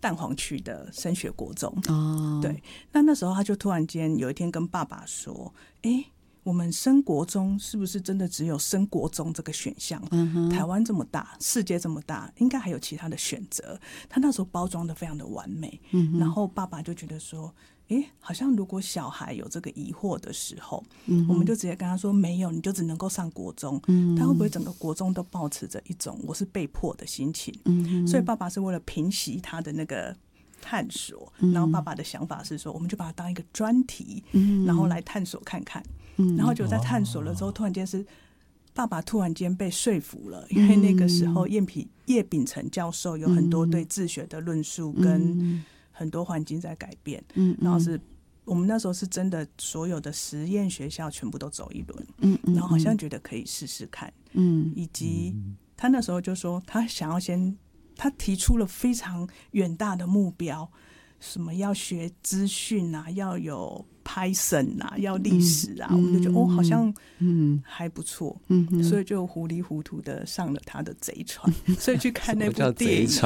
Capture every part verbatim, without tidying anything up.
蛋黄区的升学国中。 哦， 对，那那时候他就突然间有一天跟爸爸说：“哎，我们升国中是不是真的只有升国中这个选项？嗯、台湾这么大，世界这么大，应该还有其他的选择。”他那时候包装的非常的完美，嗯、然后爸爸就觉得说。诶，好像如果小孩有这个疑惑的时候，嗯、我们就直接跟他说没有，你就只能够上国中。嗯、他会不会整个国中都抱持着一种我是被迫的心情？嗯、所以爸爸是为了平息他的那个探索，嗯、然后爸爸的想法是说，我们就把它当一个专题，嗯、然后来探索看看。嗯、然后就在探索了之后，突然间是爸爸突然间被说服了，因为那个时候叶秉叶秉成教授有很多对自学的论述跟。很多环境在改变，嗯，然后是我们那时候是真的所有的实验学校全部都走一轮，嗯，然后好像觉得可以试试看，嗯，以及他那时候就说他想要先，他提出了非常远大的目标，什么要学资讯啊，要有 Python 啊，要历史啊，嗯、我们就觉得哦，好像嗯还不错，嗯，所以就糊里糊涂的上了他的贼船，所以去看那部电影，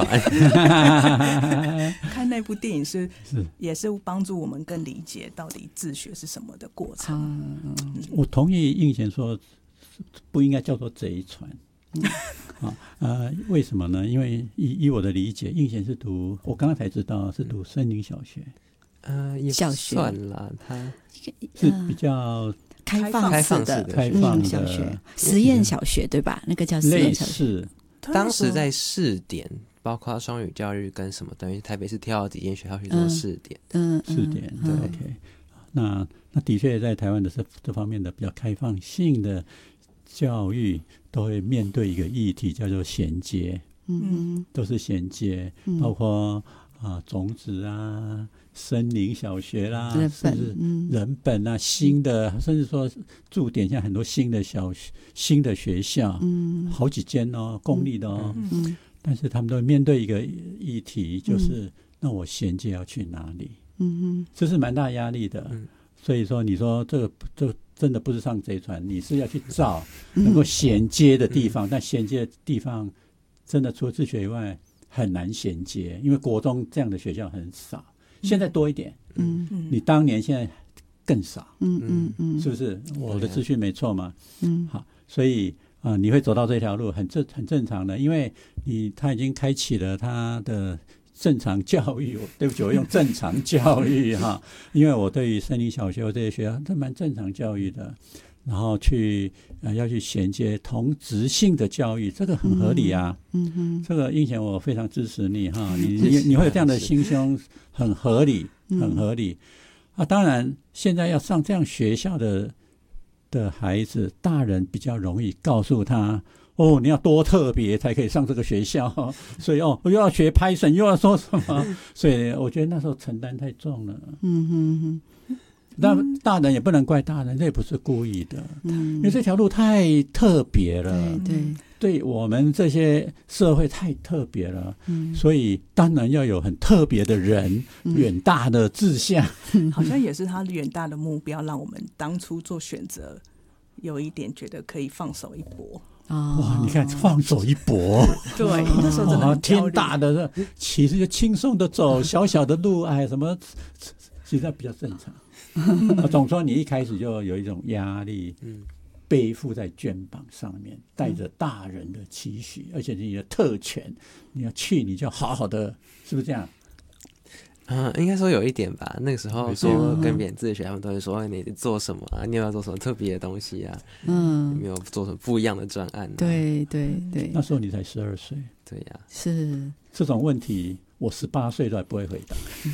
看那部电影是也是帮助我们更理解到底自学是什么的过程。 嗯嗯、我同意应贤说，不应该叫做贼船。啊呃，为什么呢？因为以以我的理解，应贤是读，我刚刚才知道是读森林小学， 呃，也不算啦，他是比较开放式的开放的小学，实验小学对吧？那个叫实验小学。 当时在试点，包括双语教育跟什么，等于台北市挑了几间学校去做试点， 嗯，试点，对 ，OK。那那的确在台湾的这这方面的比较开放性的教育都会面对一个议题叫做衔接，嗯，都是衔接，嗯、包括啊种子啊、森林小学啦，甚至人本啊、新的，甚至说驻点像很多新的小新的学校，嗯，好几间哦，公立的哦，嗯，但是他们都会面对一个议题，就是、嗯、那我衔接要去哪里？嗯，这是蛮大压力的。嗯，所以说，你说这个这真的不是上贼船，你是要去找能够衔接的地方，嗯、但衔接的地方真的除了自学以外很难衔接，因为国中这样的学校很少，现在多一点，嗯，你当年现在更少，嗯嗯嗯，是不是？我的资讯没错吗？嗯，好，所以啊、呃，你会走到这条路很正很正常的，因为你他已经开启了他的。正常教育，对不起，我用正常教育哈，因为我对于森林小学这些学校，这蛮正常教育的，然后去呃要去衔接同质性的教育，这个很合理啊。嗯嗯，这个应贤我非常支持你哈，你你你会有这样的心胸，很合理，很合理。啊，当然现在要上这样学校的的孩子，大人比较容易告诉他。哦，你要多特别才可以上这个学校，所以哦，我又要学 Python， 又要说什么，所以我觉得那时候承担太重了。嗯哼哼，那大人也不能怪大人，这也不是故意的，嗯，因为这条路太特别了，对对，对我们这些社会太特别了，嗯，所以当然要有很特别的人，嗯、远大的志向， 好像也是他远大的目标，让我们当初做选择有一点觉得可以放手一搏。 哇！你看，放手一搏， 对，那时候真的很天大的，其实就轻松的走，小小的路，哎，什么，其实比较正常。总说你一开始就有一种压力，嗯，背负在肩膀上面，带着大人的期许，而且你的特权，你要去，你就好好的，是不是这样？ 嗯，应该说有一点吧。那个时候说跟别人自学，他们都会说你做什么啊？你有没有做什么特别的东西啊？嗯，有没有做什么不一样的专案、啊？ 对对对， 那时候你才十二岁。 对呀、啊， 是这种问题，我十八岁都还不会回答。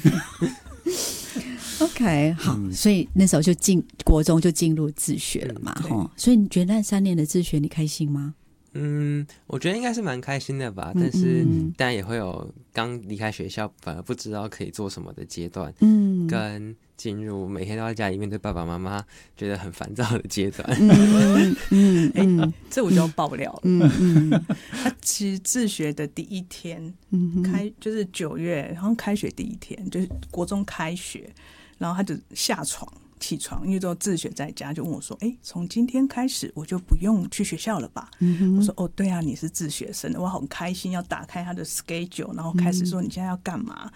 OK， 好，嗯、所以那时候就进国中就进入自学了嘛，哈、嗯。所以你觉得那三年的自学你开心吗？ 嗯，我觉得应该是蛮开心的吧，但是当然也会有刚离开学校反而不知道可以做什么的阶段，嗯，跟进入每天都在家里面对爸爸妈妈觉得很烦躁的阶段。 嗯嗯，哎、欸，这我就要爆料了。嗯嗯，他其实自学的第一天，开就是九月，然后开学第一天就是国中开学，然后他就下床。起床，因为都自学在家，就问我说：“哎、欸，从今天开始我就不用去学校了吧？”嗯、我说：“哦，对啊，你是自学生的，我好开心。”要打开他的 schedule， 然后开始说：“你现在要干嘛？”